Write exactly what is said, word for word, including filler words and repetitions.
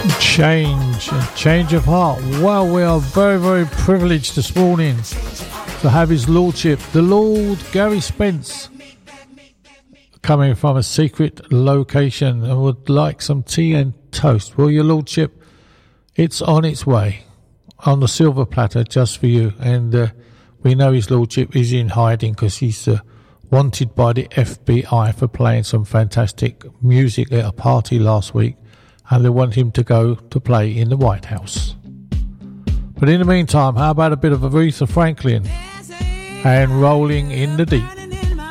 Change, change of heart. Well, we are very, very privileged this morning to have His Lordship, the Lord Gary Spence, coming from a secret location and would like some tea and toast. Well, Your Lordship, it's on its way on the silver platter just for you. And uh, we know His Lordship is in hiding because he's uh, wanted by the F B I for playing some fantastic music at a party last week. And they want him to go to play in the White House. But in the meantime, how about a bit of Aretha Franklin and Rolling in the Deep?